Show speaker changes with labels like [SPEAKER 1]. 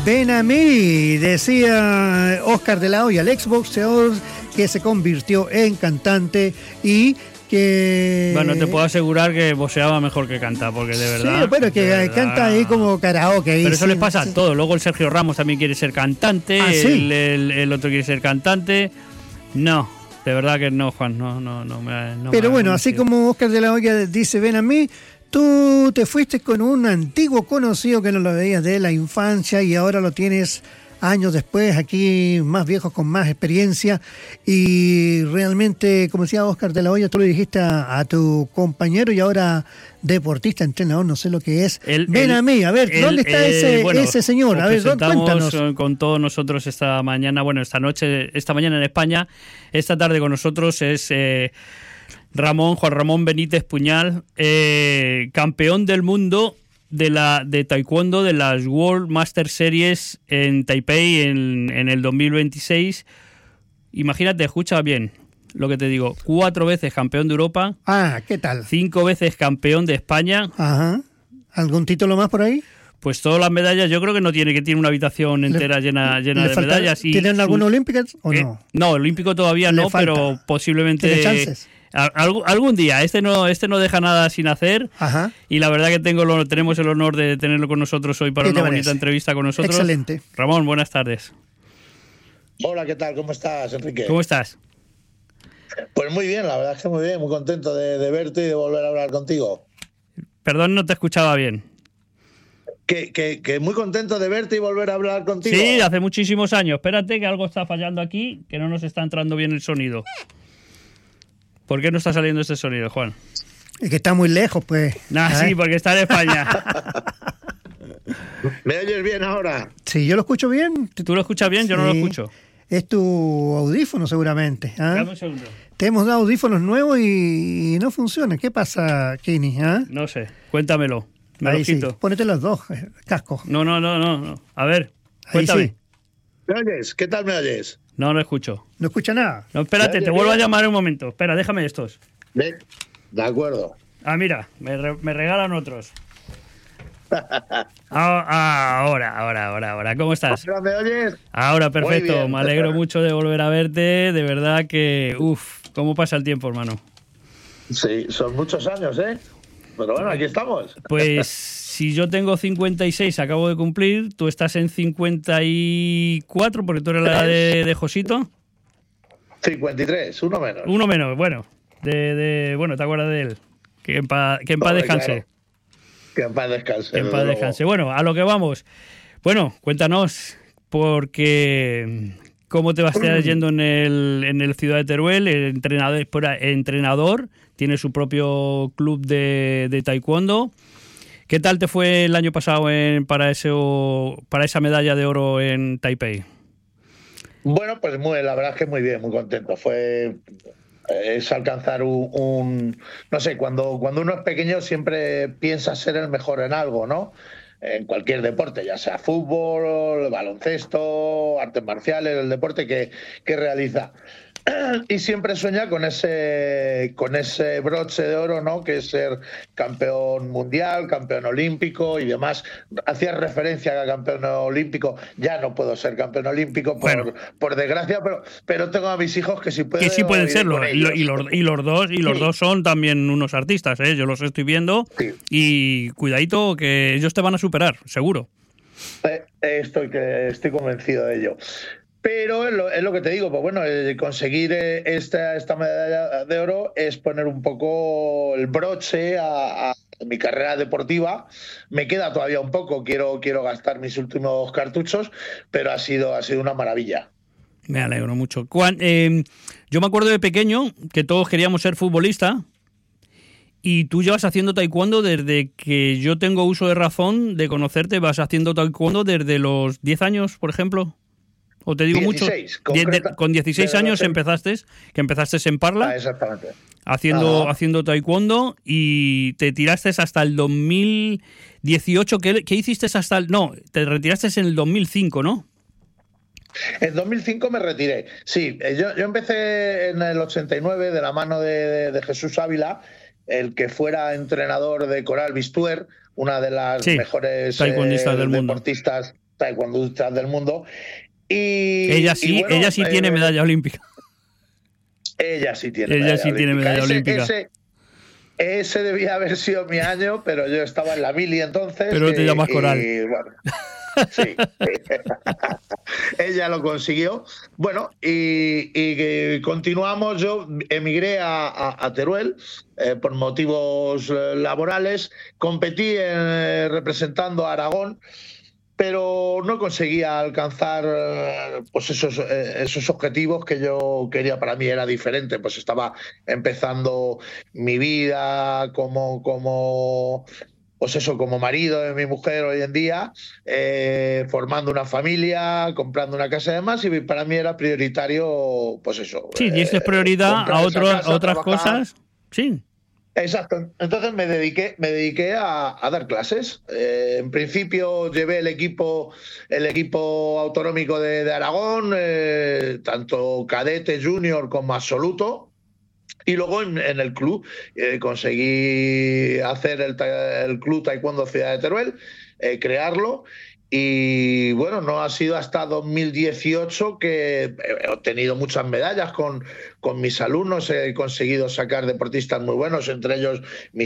[SPEAKER 1] Ven a mí, decía Oscar de la Hoya, el exboxeador que se convirtió en cantante y que...
[SPEAKER 2] Bueno, te puedo asegurar que boxeaba mejor que canta, porque de verdad...
[SPEAKER 1] Sí, pero que canta ahí como karaoke.
[SPEAKER 2] Pero eso les pasa a todos. Luego el Sergio Ramos también quiere ser cantante,
[SPEAKER 1] ¿sí?
[SPEAKER 2] el otro quiere ser cantante. No, de verdad que no, Juan, no
[SPEAKER 1] pero bueno, así como Oscar de la Hoya dice, ven a mí, tú te fuiste con un antiguo conocido que no lo veías de la infancia y ahora lo tienes años después, aquí más viejos con más experiencia, y realmente, como decía Oscar de la Hoya, tú le dijiste a tu compañero y ahora deportista, entrenador, no sé lo que es. Ven a mí, a ver, ¿dónde está ese señor? A ver, cuéntanos.
[SPEAKER 2] Con todos nosotros esta mañana, esta mañana en España, esta tarde con nosotros es Juan Ramón Benítez Puñal, campeón del mundo de taekwondo de las World Master Series en Taipei en el 2026. Imagínate, escucha bien lo que te digo, 4 veces campeón de Europa.
[SPEAKER 1] Ah, ¿qué tal?
[SPEAKER 2] 5 veces campeón de España.
[SPEAKER 1] Ajá. ¿Algún título más por ahí?
[SPEAKER 2] Pues todas las medallas, yo creo que tiene una habitación entera llena de medallas.
[SPEAKER 1] ¿Tienen alguna olímpica o no?
[SPEAKER 2] No, olímpico todavía no, pero posiblemente...
[SPEAKER 1] ¿Tiene chances?
[SPEAKER 2] Algún día. Este no deja nada sin hacer.
[SPEAKER 1] Ajá.
[SPEAKER 2] Y la verdad que tenemos el honor de tenerlo con nosotros hoy para una bonita entrevista con nosotros.
[SPEAKER 1] Excelente.
[SPEAKER 2] Ramón, buenas tardes.
[SPEAKER 3] Hola, ¿qué tal? ¿Cómo estás, Enrique?
[SPEAKER 2] ¿Cómo estás?
[SPEAKER 3] Pues muy bien, la verdad es que muy bien, muy contento de verte y de volver a hablar contigo.
[SPEAKER 2] Perdón, no te escuchaba bien.
[SPEAKER 3] Que muy contento de verte y volver a hablar contigo.
[SPEAKER 2] Sí, hace muchísimos años. Espérate que algo está fallando aquí, que no nos está entrando bien el sonido. ¿Por qué no está saliendo este sonido, Juan?
[SPEAKER 1] Es que está muy lejos, pues.
[SPEAKER 2] Sí, porque está en España.
[SPEAKER 3] ¿Me oyes bien ahora?
[SPEAKER 1] Sí, yo lo escucho bien.
[SPEAKER 2] ¿Tú lo escuchas bien? Yo no lo escucho.
[SPEAKER 1] Es tu audífono, seguramente.
[SPEAKER 2] Dame un segundo.
[SPEAKER 1] Te hemos dado audífonos nuevos y no funcionan. ¿Qué pasa, Kini?
[SPEAKER 2] No sé, cuéntamelo. Me
[SPEAKER 1] ahí
[SPEAKER 2] lo quito.
[SPEAKER 1] Sí. Pónete los dos cascos.
[SPEAKER 2] No. A ver, cuéntame.
[SPEAKER 1] Ahí sí.
[SPEAKER 3] ¿Me oyes? ¿Qué tal me oyes?
[SPEAKER 2] No lo escucho.
[SPEAKER 1] ¿No escucha nada?
[SPEAKER 2] No, espérate, te vuelvo a llamar en un momento. Espera, déjame estos.
[SPEAKER 3] De acuerdo.
[SPEAKER 2] Ah, mira, me regalan otros. Ahora. ¿Cómo estás?
[SPEAKER 3] ¿Ahora me oyes?
[SPEAKER 2] Ahora, perfecto.
[SPEAKER 3] Muy bien.
[SPEAKER 2] Me alegro mucho de volver a verte. De verdad que, cómo pasa el tiempo, hermano.
[SPEAKER 3] Sí, son muchos años, ¿eh? Pero bueno, aquí estamos.
[SPEAKER 2] Pues si yo tengo 56, acabo de cumplir, tú estás en 54, porque tú eres la de Josito.
[SPEAKER 3] 53, uno menos.
[SPEAKER 2] Uno menos, bueno. Bueno, ¿te acuerdas de él? Que en paz descanse.
[SPEAKER 3] Claro. Que en paz descanse.
[SPEAKER 2] Que en paz descanse. Bueno, a lo que vamos. Bueno, cuéntanos, porque cómo te vas yendo en el Ciudad de Teruel, el entrenador, tiene su propio club de taekwondo. ¿Qué tal te fue el año pasado para esa medalla de oro en Taipei?
[SPEAKER 3] Bueno, pues la verdad es que muy bien, muy contento. Es alcanzar no sé, cuando uno es pequeño siempre piensa ser el mejor en algo, ¿no? En cualquier deporte, ya sea fútbol, baloncesto, artes marciales, el deporte que realiza. Y siempre sueña con ese broche de oro, ¿no? Que es ser campeón mundial, campeón olímpico y demás. Hacías referencia a campeón olímpico. Ya no puedo ser campeón olímpico por desgracia, pero tengo a mis hijos que sí pueden,
[SPEAKER 2] serlo. Y los dos son también unos artistas, ¿eh? Yo los estoy viendo. Sí. Y cuidadito que ellos te van a superar, seguro.
[SPEAKER 3] Estoy convencido de ello. Pero es lo que te digo, pues bueno, conseguir esta medalla de oro es poner un poco el broche a mi carrera deportiva. Me queda todavía un poco, quiero gastar mis últimos cartuchos, pero ha sido una maravilla.
[SPEAKER 2] Me alegro mucho. Yo me acuerdo de pequeño que todos queríamos ser futbolistas y tú llevas haciendo taekwondo desde que yo tengo uso de razón de conocerte. ¿Vas haciendo taekwondo desde los 10 años, por ejemplo? ¿O te digo
[SPEAKER 3] 16,
[SPEAKER 2] mucho? Con 16 años empezaste en Parla.
[SPEAKER 3] Exactamente.
[SPEAKER 2] Haciendo taekwondo y te tiraste hasta el 2018. ¿Qué hiciste hasta te retiraste en el 2005, ¿no?
[SPEAKER 3] En 2005 me retiré. Sí, yo empecé en el 89 de la mano de Jesús Ávila, el que fuera entrenador de Coral Bistuer, una de las mejores
[SPEAKER 2] taekwondistas del
[SPEAKER 3] deportistas taekwondistas del mundo. Y
[SPEAKER 2] ella sí,
[SPEAKER 3] bueno,
[SPEAKER 2] ella sí tiene medalla olímpica.
[SPEAKER 3] Ella sí tiene
[SPEAKER 2] medalla olímpica.
[SPEAKER 3] Ese debía haber sido mi año, pero yo estaba en la mili entonces.
[SPEAKER 2] Pero te llamas Coral.
[SPEAKER 3] Bueno, sí. Ella lo consiguió. Bueno, y continuamos. Yo emigré a Teruel por motivos laborales. Competí representando a Aragón, pero no conseguía alcanzar pues esos objetivos que yo quería. Para mí era diferente, pues estaba empezando mi vida como marido de mi mujer hoy en día, formando una familia, comprando una casa y demás, y para mí era prioritario, pues eso.
[SPEAKER 2] Sí, dices prioridad a otras cosas. Sí.
[SPEAKER 3] Exacto. Entonces me dediqué a dar clases. En principio llevé el equipo autonómico de Aragón, tanto cadete, junior como absoluto. Y luego en el club conseguí hacer el Club Taekwondo Ciudad de Teruel, crearlo. Y bueno, no ha sido hasta 2018 que he obtenido muchas medallas con mis alumnos. He conseguido sacar deportistas muy buenos, entre ellos mis